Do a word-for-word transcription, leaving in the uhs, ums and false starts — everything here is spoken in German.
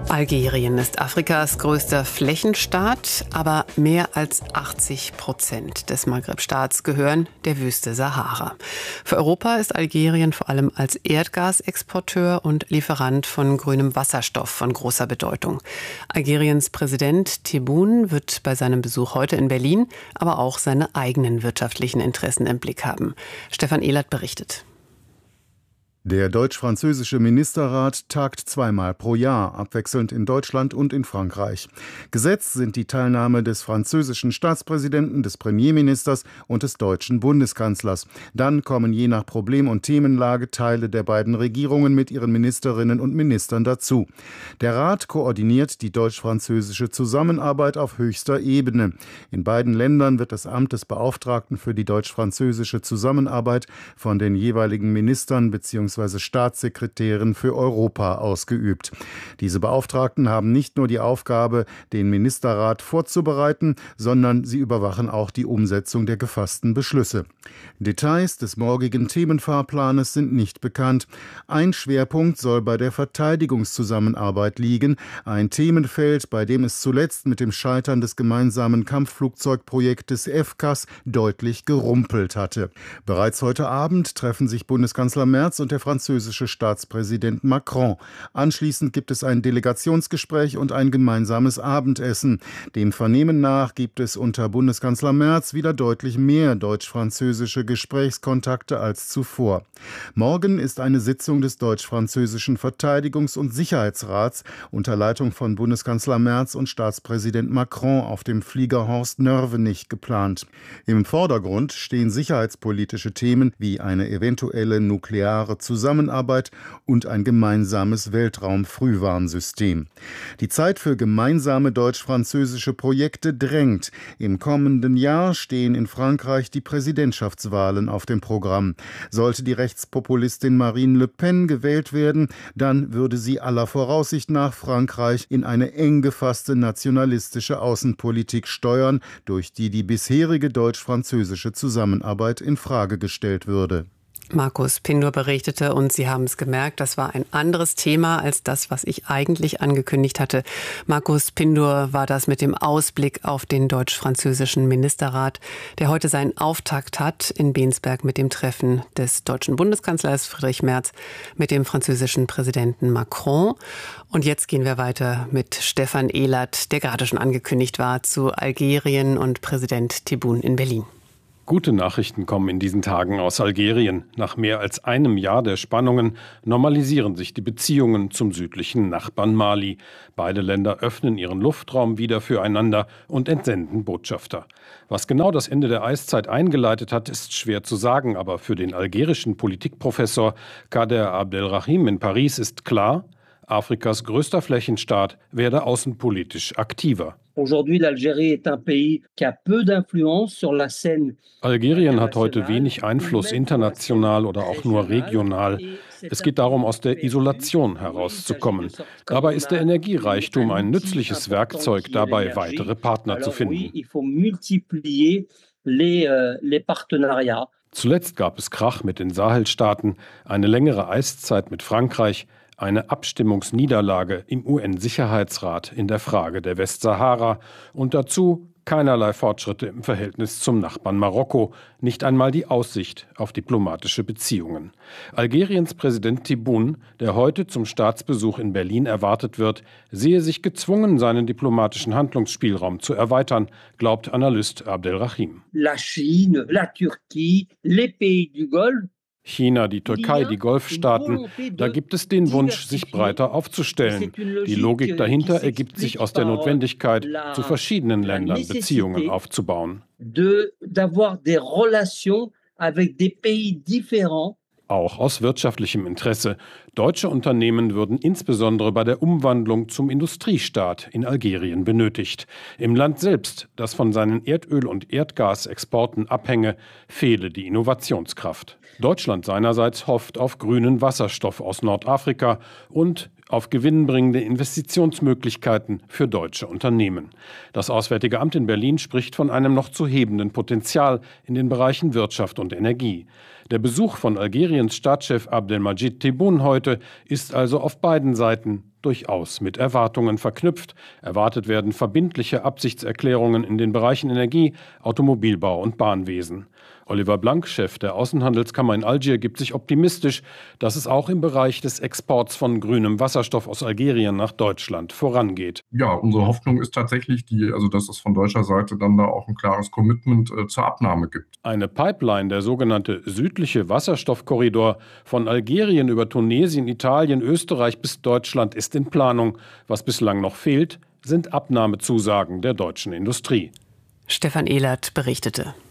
Algerien ist Afrikas größter Flächenstaat, aber mehr als achtzig Prozent des Maghreb-Staats gehören der Wüste Sahara. Für Europa ist Algerien vor allem als Erdgasexporteur und Lieferant von grünem Wasserstoff von großer Bedeutung. Algeriens Präsident Tebboune wird bei seinem Besuch heute in Berlin aber auch seine eigenen wirtschaftlichen Interessen im Blick haben. Stefan Ehlert berichtet. Der deutsch-französische Ministerrat tagt zweimal pro Jahr, abwechselnd in Deutschland und in Frankreich. Gesetz sind die Teilnahme des französischen Staatspräsidenten, des Premierministers und des deutschen Bundeskanzlers. Dann kommen je nach Problem- und Themenlage Teile der beiden Regierungen mit ihren Ministerinnen und Ministern dazu. Der Rat koordiniert die deutsch-französische Zusammenarbeit auf höchster Ebene. In beiden Ländern wird das Amt des Beauftragten für die deutsch-französische Zusammenarbeit von den jeweiligen Ministern bzw. Staatssekretärin für Europa ausgeübt. Diese Beauftragten haben nicht nur die Aufgabe, den Ministerrat vorzubereiten, sondern sie überwachen auch die Umsetzung der gefassten Beschlüsse. Details des morgigen Themenfahrplanes sind nicht bekannt. Ein Schwerpunkt soll bei der Verteidigungszusammenarbeit liegen, ein Themenfeld, bei dem es zuletzt mit dem Scheitern des gemeinsamen Kampfflugzeugprojektes F C A S deutlich gerumpelt hatte. Bereits heute Abend treffen sich Bundeskanzler Merz und der französische Staatspräsident Macron. Anschließend gibt es ein Delegationsgespräch und ein gemeinsames Abendessen. Dem Vernehmen nach gibt es unter Bundeskanzler Merz wieder deutlich mehr deutsch-französische Gesprächskontakte als zuvor. Morgen ist eine Sitzung des deutsch-französischen Verteidigungs- und Sicherheitsrats unter Leitung von Bundeskanzler Merz und Staatspräsident Macron auf dem Flieger Horst Nörvenich geplant. Im Vordergrund stehen sicherheitspolitische Themen wie eine eventuelle nukleare Zusammenarbeit und ein gemeinsames Weltraumfrühwarnsystem. Die Zeit für gemeinsame deutsch-französische Projekte drängt. Im kommenden Jahr stehen in Frankreich die Präsidentschaftswahlen auf dem Programm. Sollte die Rechtspopulistin Marine Le Pen gewählt werden, dann würde sie aller Voraussicht nach Frankreich in eine eng gefasste nationalistische Außenpolitik steuern, durch die die bisherige deutsch-französische Zusammenarbeit in Frage gestellt würde. Markus Pindor berichtete und Sie haben es gemerkt, das war ein anderes Thema als das, was ich eigentlich angekündigt hatte. Markus Pindor war das mit dem Ausblick auf den deutsch-französischen Ministerrat, der heute seinen Auftakt hat in Bensberg mit dem Treffen des deutschen Bundeskanzlers Friedrich Merz mit dem französischen Präsidenten Macron. Und jetzt gehen wir weiter mit Stefan Ehlert, der gerade schon angekündigt war, zu Algerien und Präsident Tebboune in Berlin. Gute Nachrichten kommen in diesen Tagen aus Algerien. Nach mehr als einem Jahr der Spannungen normalisieren sich die Beziehungen zum südlichen Nachbarn Mali. Beide Länder öffnen ihren Luftraum wieder füreinander und entsenden Botschafter. Was genau das Ende der Eiszeit eingeleitet hat, ist schwer zu sagen. Aber für den algerischen Politikprofessor Kader Abdelrahim in Paris ist klar, Afrikas größter Flächenstaat werde außenpolitisch aktiver. Algerien hat heute wenig Einfluss international oder auch nur regional. Es geht darum, aus der Isolation herauszukommen. Dabei ist der Energiereichtum ein nützliches Werkzeug, dabei weitere Partner zu finden. Zuletzt gab es Krach mit den Sahelstaaten, eine längere Eiszeit mit Frankreich, eine Abstimmungsniederlage im U N-Sicherheitsrat in der Frage der Westsahara und dazu keinerlei Fortschritte im Verhältnis zum Nachbarn Marokko, nicht einmal die Aussicht auf diplomatische Beziehungen. Algeriens Präsident Tebboune, der heute zum Staatsbesuch in Berlin erwartet wird, sehe sich gezwungen, seinen diplomatischen Handlungsspielraum zu erweitern, glaubt Analyst Abdelrahim. La Chine, la Turquie, les pays du Golfe. China, die Türkei, die Golfstaaten, da gibt es den Wunsch, sich breiter aufzustellen. Die Logik dahinter ergibt sich aus der Notwendigkeit, zu verschiedenen Ländern Beziehungen aufzubauen. Auch aus wirtschaftlichem Interesse. Deutsche Unternehmen würden insbesondere bei der Umwandlung zum Industriestaat in Algerien benötigt. Im Land selbst, das von seinen Erdöl- und Erdgasexporten abhänge, fehle die Innovationskraft. Deutschland seinerseits hofft auf grünen Wasserstoff aus Nordafrika und auf gewinnbringende Investitionsmöglichkeiten für deutsche Unternehmen. Das Auswärtige Amt in Berlin spricht von einem noch zu hebenden Potenzial in den Bereichen Wirtschaft und Energie. Der Besuch von Algeriens Staatschef Abdelmadjid Tebboune heute ist also auf beiden Seiten durchaus mit Erwartungen verknüpft. Erwartet werden verbindliche Absichtserklärungen in den Bereichen Energie, Automobilbau und Bahnwesen. Oliver Blank, Chef der Außenhandelskammer in Algier, gibt sich optimistisch, dass es auch im Bereich des Exports von grünem Wasserstoff aus Algerien nach Deutschland vorangeht. Ja, unsere Hoffnung ist tatsächlich die, also dass es von deutscher Seite dann da auch ein klares Commitment äh, zur Abnahme gibt. Eine Pipeline, der sogenannte südliche Wasserstoffkorridor von Algerien über Tunesien, Italien, Österreich bis Deutschland ist in Planung. Was bislang noch fehlt, sind Abnahmezusagen der deutschen Industrie. Stefan Ehlert berichtete.